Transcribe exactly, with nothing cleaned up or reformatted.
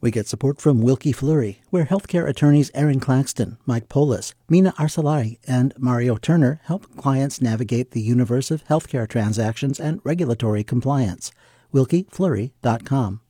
We get support from Wilkie Fleury, where healthcare attorneys Aaron Claxton, Mike Polis, Mina Arsalari, and Mario Turner help clients navigate the universe of healthcare transactions and regulatory compliance. wilkie fleury dot com.